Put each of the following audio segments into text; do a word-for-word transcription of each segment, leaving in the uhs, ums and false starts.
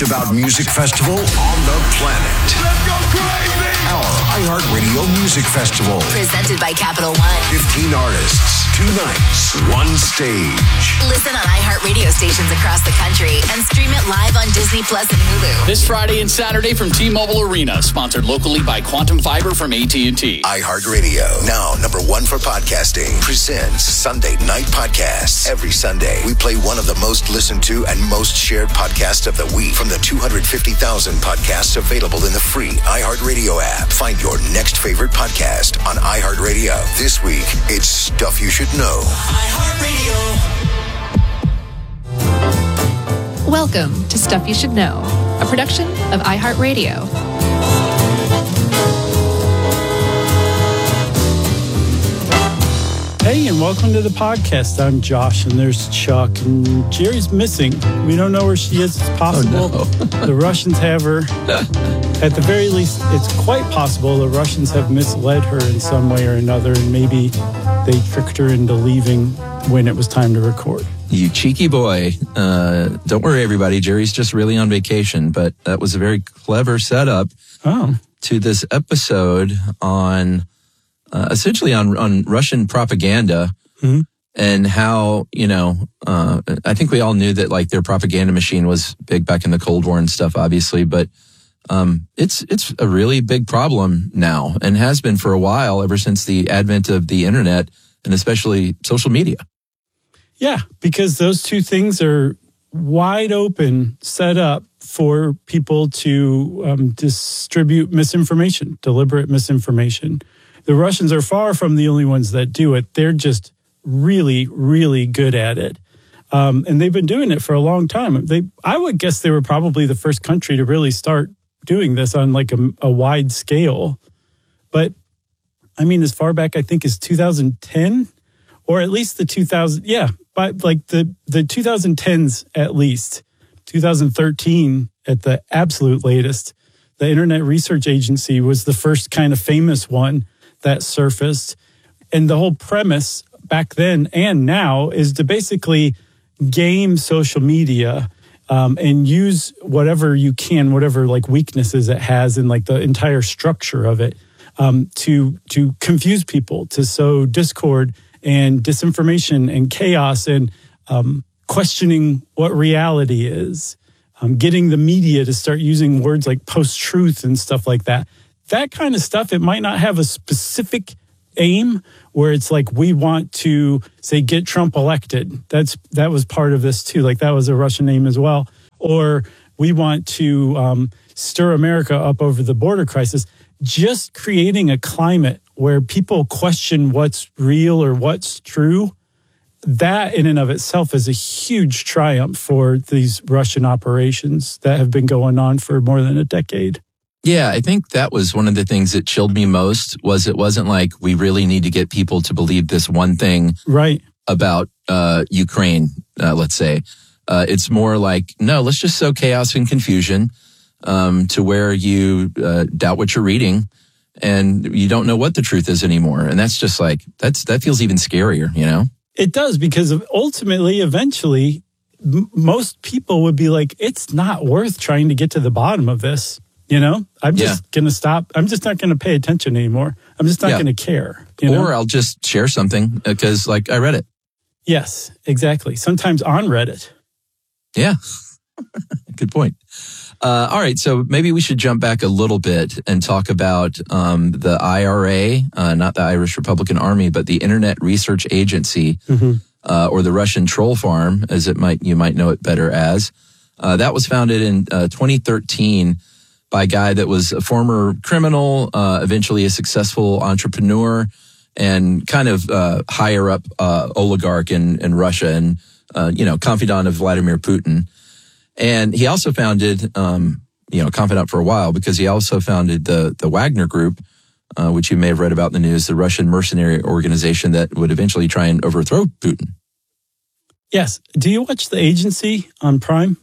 most about music festival on the planet. Let's go crazy! Our iHeartRadio Music Festival. Presented by Capital One. fifteen artists, two nights, one stage. Listen on iHeartRadio stations across the country and stream it live on Disney Plus and Hulu. This Friday and Saturday from T-Mobile Arena, sponsored locally by Quantum Fiber from A T and T. iHeartRadio, now number one for podcasting, presents Sunday Night Podcasts. Every Sunday, we play one of the most listened to and most shared podcasts of the week from the two hundred fifty thousand podcasts available in the free iHeartRadio app. Find your next favorite podcast on iHeartRadio. This week, it's Stuff You Should Know. iHeartRadio. Welcome to Stuff You Should Know, a production of iHeartRadio. Hey, and welcome to the podcast. I'm Josh, and there's Chuck, and Jerry's missing. We don't know where she is. It's possible oh, no. the Russians have her. At the very least, it's quite possible the Russians have misled her in some way or another, and maybe they tricked her into leaving when it was time to record. You cheeky boy. Uh, don't worry, everybody. Jerry's just really on vacation, but that was a very clever setup oh. to this episode on... Uh, essentially on, on Russian propaganda mm-hmm. and how, you know, uh, I think we all knew that like their propaganda machine was big back in the Cold War and stuff, obviously, but um, it's it's a really big problem now and has been for a while ever since the advent of the internet and especially social media. Yeah, because those two things are wide open, set up for people to um, distribute misinformation, deliberate misinformation. The Russians are far from the only ones that do it. They're just really, really good at it. Um, and they've been doing it for a long time. They, I would guess they were probably the first country to really start doing this on like a, a wide scale. But I mean, as far back, I think, as two thousand ten, or at least the two thousand, yeah, but like the, the twenty tens at least, two thousand thirteen at the absolute latest. The Internet Research Agency was the first kind of famous one that surfaced. And the whole premise back then and now is to basically game social media um, and use whatever you can, whatever like weaknesses it has in like the entire structure of it um, to to confuse people, to sow discord and disinformation and chaos and um, questioning what reality is, um, getting the media to start using words like post-truth and stuff like that. That kind of stuff, it might not have a specific aim where it's like, we want to say, get Trump elected. That's that was part of this too. Like that was a Russian aim as well. Or we want to um, stir America up over the border crisis. Just creating a climate where people question what's real or what's true. That in and of itself is a huge triumph for these Russian operations that have been going on for more than a decade. Yeah, I think that was one of the things that chilled me most was it wasn't like we really need to get people to believe this one thing right. about uh, Ukraine, uh, let's say. Uh, it's more like, no, let's just sow chaos and confusion um, to where you uh, doubt what you're reading and you don't know what the truth is anymore. And that's just like, that's that feels even scarier, you know? It does, because ultimately, eventually, m- most people would be like, it's not worth trying to get to the bottom of this. You know, I'm just yeah. going to stop. I'm just not going to pay attention anymore. I'm just not yeah. going to care. You know? Or I'll just share something because, like, I read it. Yes, exactly. Sometimes on Reddit. Yeah. Good point. Uh, all right. So maybe we should jump back a little bit and talk about um, the I R A, uh, not the Irish Republican Army, but the Internet Research Agency, mm-hmm. uh, or the Russian troll farm, as it might you might know it better as. Uh, that was founded in uh, twenty thirteen. By a guy that was a former criminal, uh, eventually a successful entrepreneur, and kind of uh, higher up uh, oligarch in, in Russia, and uh, you know, confidant of Vladimir Putin. And he also founded, um, you know, confidant for a while because he also founded the the Wagner Group, uh, which you may have read about in the news, the Russian mercenary organization that would eventually try and overthrow Putin. Yes. Do you watch The Agency on Prime?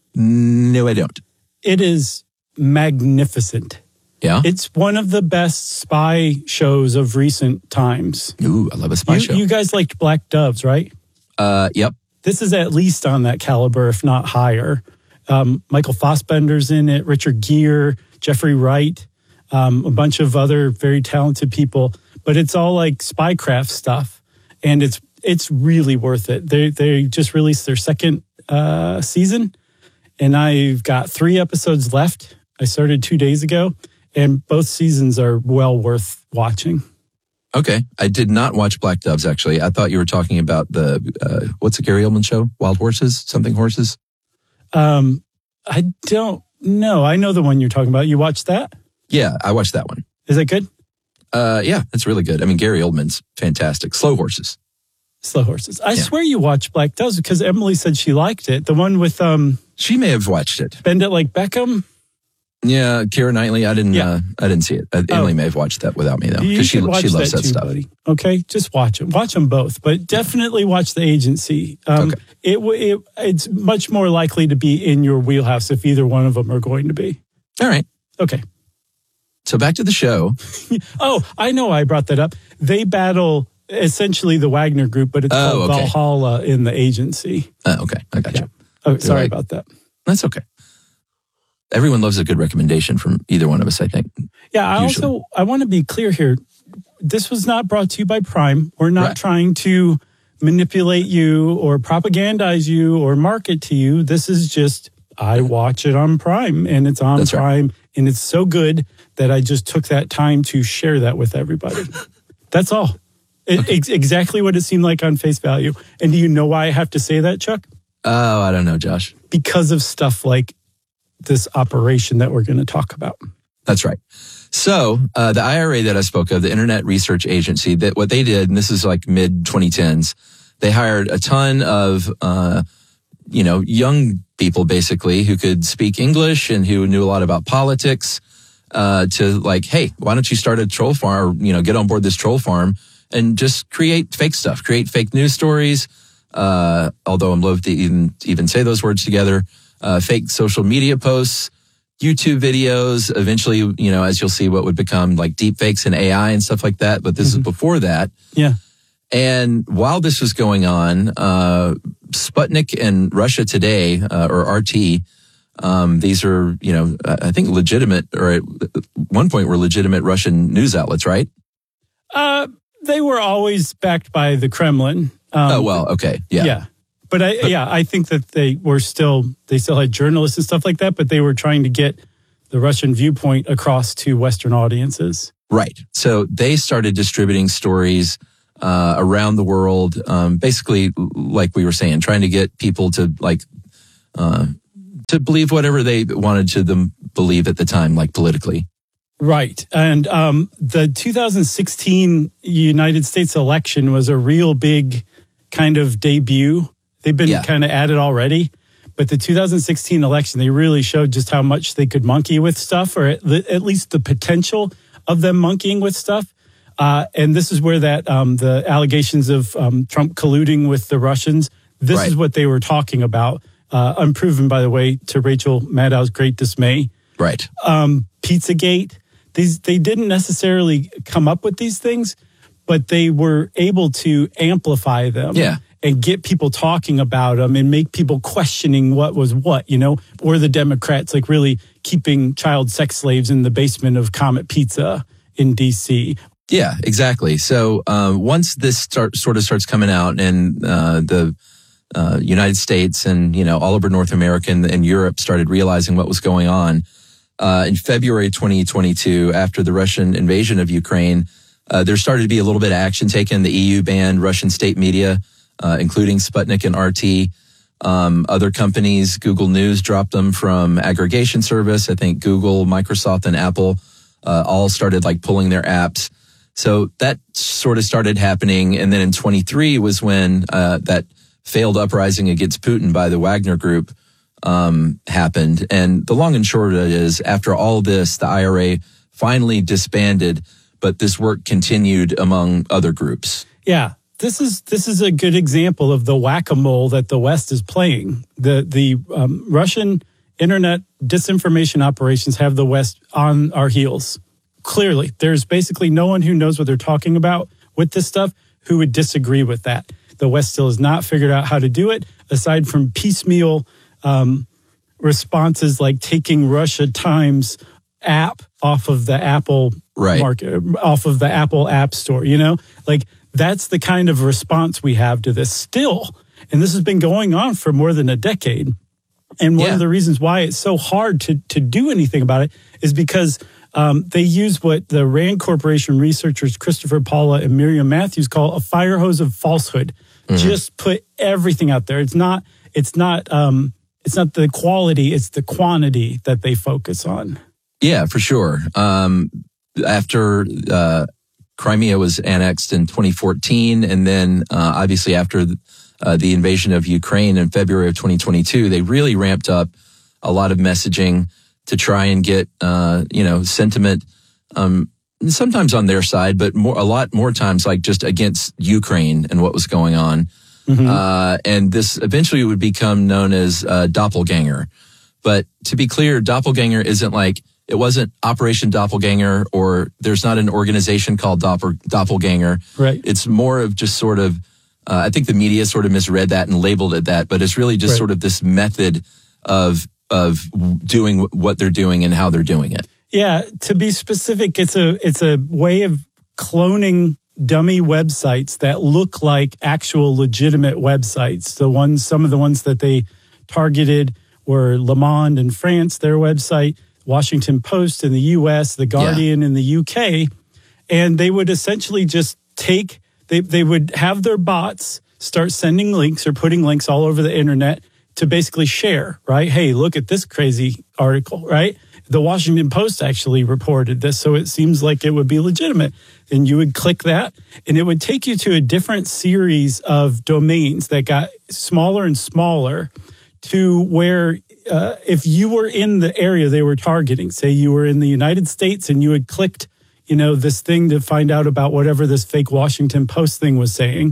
No, I don't. It is magnificent. Yeah? It's one of the best spy shows of recent times. Ooh, I love a spy you, show. You guys liked Black Doves, right? Uh, yep. This is at least on that caliber, if not higher. Um, Michael Fassbender's in it, Richard Gere, Jeffrey Wright, um, a bunch of other very talented people. But it's all like spycraft stuff, and it's it's really worth it. They they just released their second uh, season, and I've got three episodes left. I started two days ago, and both seasons are well worth watching. Okay. I did not watch Black Doves, actually. I thought you were talking about the, uh, what's the Gary Oldman show? Wild Horses? Something Horses? Um, I don't know. I know the one you're talking about. You watched that? Yeah, I watched that one. Is it good? Uh, yeah, it's really good. I mean, Gary Oldman's fantastic. Slow Horses. Slow Horses. I Yeah. swear you watched Black Doves because Emily said she liked it. The one with um, She may have watched it. Bend It Like Beckham. Yeah, Keira Knightley. I didn't. Yeah. Uh, I didn't see it. Uh, Oh. Emily may have watched that without me though, You because she should watch she loves that, too, stuff. buddy. Okay, just watch them. Watch them both, but definitely watch The Agency. Um, Okay. It, w- it it's much more likely to be in your wheelhouse if either one of them are going to be. All right. Okay. So back to the show. Oh, I know. I brought that up. They battle essentially the Wagner Group, but it's Oh, called okay. Valhalla in The Agency. Uh, okay, I got Yeah. you. Oh, sorry Right. about that. That's okay. Everyone loves a good recommendation from either one of us, I think. Yeah, I Usually. also I want to be clear here. This was not brought to you by Prime. We're not Right. trying to manipulate you or propagandize you or market to you. This is just I watch it on Prime, and it's on That's right. Prime, and it's so good that I just took that time to share that with everybody. That's all. It, ex- exactly what it seemed like on face value. And do you know why I have to say that, Chuck? Oh, I don't know, Josh. Because of stuff like this operation that we're going to talk about. That's right. So uh, the I R A that I spoke of, the Internet Research Agency, that what they did, and this is like mid twenty tens, they hired a ton of, uh, you know, young people basically who could speak English and who knew a lot about politics, uh, to like, hey, why don't you start a troll farm, or, you know, get on board this troll farm and just create fake stuff, create fake news stories. Uh, although I'm loath to even, even say those words together, uh, fake social media posts, YouTube videos, eventually, you know, as you'll see, what would become like deep fakes and A I and stuff like that. But this Mm-hmm. is before that. Yeah. And while this was going on, uh, Sputnik and Russia Today, uh, or R T, um, these are, you know, I think legitimate, or at one point were legitimate Russian news outlets, right? Uh, they were always backed by the Kremlin. Um, oh, well, okay. Yeah. Yeah. But I, yeah, I think that they were still, they still had journalists and stuff like that, but they were trying to get the Russian viewpoint across to Western audiences. Right. So they started distributing stories uh, around the world, um, basically, like we were saying, trying to get people to like uh, to believe whatever they wanted to them believe at the time, like politically. Right. And um, the two thousand sixteen United States election was a real big kind of debut. They've been Yeah. kind of at it already. But the two thousand sixteen election, they really showed just how much they could monkey with stuff, or at, le- at least the potential of them monkeying with stuff. Uh, and this is where that um, the allegations of um, Trump colluding with the Russians, this Right. is what they were talking about. Uh, unproven, by the way, to Rachel Maddow's great dismay. Right. Um, Pizzagate, these they didn't necessarily come up with these things, but they were able to amplify them. Yeah. And get people talking about them and make people questioning what was what, you know, or the Democrats like really keeping child sex slaves in the basement of Comet Pizza in D C. Yeah, exactly. So uh, once this start, sort of starts coming out, and uh, the uh, United States and you know all over North America and, and Europe started realizing what was going on uh, in February twenty twenty-two, after the Russian invasion of Ukraine, uh, there started to be a little bit of action taken. The E U banned Russian state media, uh, including Sputnik and R T. Um, other companies, Google News dropped them from aggregation service. I think Google, Microsoft, and Apple uh, all started like pulling their apps. So that sort of started happening. And then in twenty-three was when uh, that failed uprising against Putin by the Wagner Group um, happened. And the long and short of it is, after all this, the I R A finally disbanded, but this work continued among other groups. Yeah. This is this is a good example of the whack-a-mole that the West is playing. The the um, Russian internet disinformation operations have the West on our heels. Clearly, there's basically no one who knows what they're talking about with this stuff who would disagree with that. The West still has not figured out how to do it, aside from piecemeal um, responses like taking Russia Times app off of the Apple right. market, off of the Apple App Store, you know? Like, that's the kind of response we have to this still. And this has been going on for more than a decade. And one yeah. of the reasons why it's so hard to, to do anything about it is because um, they use what the RAND Corporation researchers Christopher Paula and Miriam Matthews call a fire hose of falsehood. Mm-hmm. Just put everything out there. It's not, it's not, um, it's not the quality, it's the quantity that they focus on. Yeah, for sure. Um, after uh, Crimea was annexed in twenty fourteen, and then uh, obviously after uh, the invasion of Ukraine in February of twenty twenty-two, they really ramped up a lot of messaging to try and get, uh, you know, sentiment, um, sometimes on their side, but more, a lot more times like just against Ukraine and what was going on. Mm-hmm. Uh, and this eventually would become known as uh, Doppelganger. But to be clear, Doppelganger isn't like, it wasn't Operation Doppelganger, or there's not an organization called Doppel, Doppelganger. Right. It's more of just sort of, uh, I think the media sort of misread that and labeled it that, but it's really just right. sort of this method of of doing what they're doing and how they're doing it. Yeah, to be specific, it's a it's a way of cloning dummy websites that look like actual legitimate websites. The ones, some of the ones that they targeted were Le Monde in France, their website, Washington Post in the U S, The Guardian yeah. in the U K, and they would essentially just take, they, they would have their bots start sending links or putting links all over the internet to basically share, right? Hey, look at this crazy article, right? The Washington Post actually reported this, so it seems like it would be legitimate. And you would click that, and it would take you to a different series of domains that got smaller and smaller to where uh, if you were in the area they were targeting, say you were in the United States and you had clicked, you know, this thing to find out about whatever this fake Washington Post thing was saying,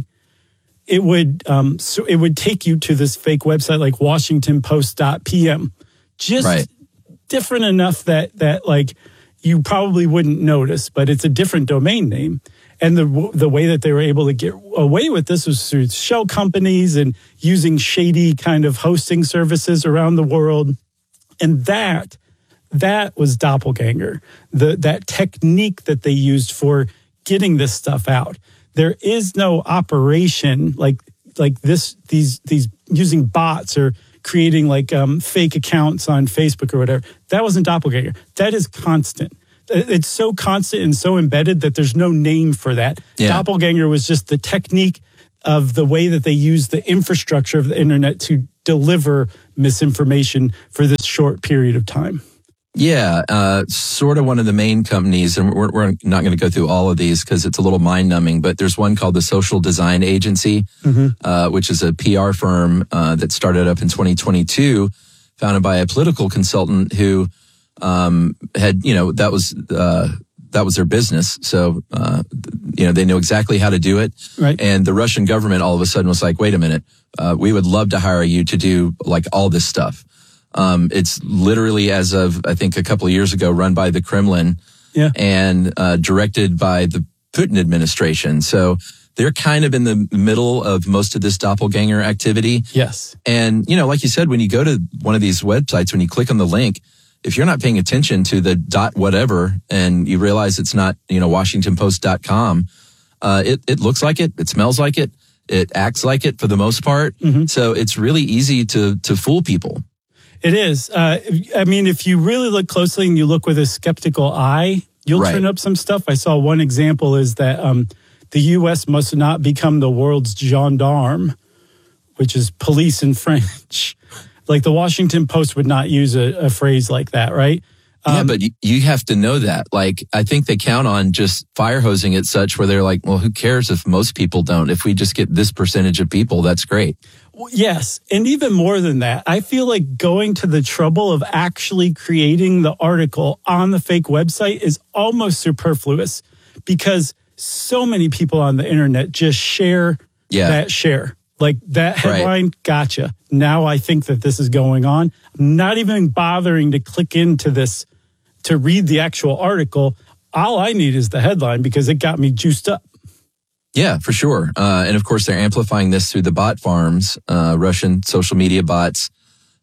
it would um, so it would take you to this fake website like washington post dot p m. Just right. different enough that that like you probably wouldn't notice, but it's a different domain name. And the the way that they were able to get away with this was through shell companies and using shady kind of hosting services around the world. And that that was Doppelganger, the that technique that they used for getting this stuff out. There is no operation like like this. These these using bots or creating like um, fake accounts on Facebook or whatever. That wasn't Doppelganger. That is constant. It's so constant and so embedded that there's no name for that. Yeah. Doppelganger was just the technique of the way that they use the infrastructure of the internet to deliver misinformation for this short period of time. Yeah, uh, sort of one of the main companies, and we're, we're not going to go through all of these because it's a little mind-numbing, but there's one called the Social Design Agency, mm-hmm. uh, which is a P R firm uh, that started up in twenty twenty-two, founded by a political consultant who um, had, you know, that was uh, that was their business. So, uh, you know, they knew exactly how to do it. Right. And the Russian government all of a sudden was like, wait a minute, uh, we would love to hire you to do like all this stuff. Um, it's literally, as of, I think, a couple of years ago, run by the Kremlin yeah. and uh, directed by the Putin administration. So they're kind of in the middle of most of this doppelganger activity. Yes. And, you know, like you said, when you go to one of these websites, when you click on the link, if you're not paying attention to the dot whatever and you realize it's not, you know, washington post dot com, uh, it, it looks like it, it smells like it, it acts like it for the most part. Mm-hmm. So it's really easy to to fool people. It is. Uh, I mean, if you really look closely and you look with a skeptical eye, you'll right. turn up some stuff. I saw one example is that um, the U S must not become the world's gendarme, which is police in French. Like the Washington Post would not use a, a phrase like that, right? Um, yeah, but you have to know that. Like, I think they count on just fire hosing it such where they're like, well, who cares if most people don't? If we just get this percentage of people, that's great. Yes. And even more than that, I feel like going to the trouble of actually creating the article on the fake website is almost superfluous because so many people on the internet just share yeah. that share. Like that headline, right. Gotcha. Now I think that this is going on. I'm not even bothering to click into this to read the actual article. All I need is the headline because it got me juiced up. Yeah, for sure. Uh, and of course, they're amplifying this through the bot farms, uh, Russian social media bots.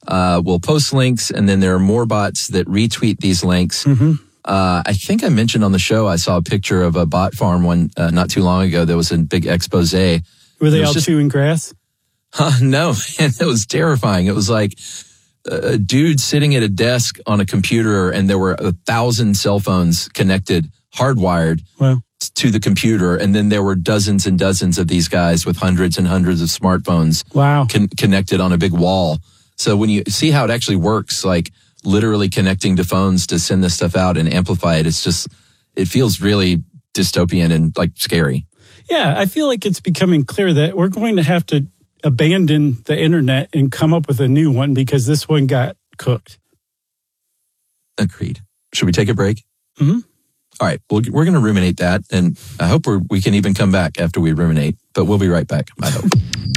uh, will post links, and then there are more bots that retweet these links. Mm-hmm. Uh, I think I mentioned on the show, I saw a picture of a bot farm one uh, not too long ago. There was a big expose. Were they all just, chewing grass? Huh, no, and it was terrifying. It was like a dude sitting at a desk on a computer, and there were a thousand cell phones connected, hardwired wow. to the computer. And then there were dozens and dozens of these guys with hundreds and hundreds of smartphones wow. con- connected on a big wall. So when you see how it actually works, like literally connecting to phones to send this stuff out and amplify it, it's just, it feels really dystopian and like scary. Yeah, I feel like it's becoming clear that we're going to have to abandon the internet and come up with a new one because this one got cooked. Agreed. Should we take a break? Mm-hmm. All right. Well, we're going to ruminate that, and I hope we're, we can even come back after we ruminate, but we'll be right back, I hope.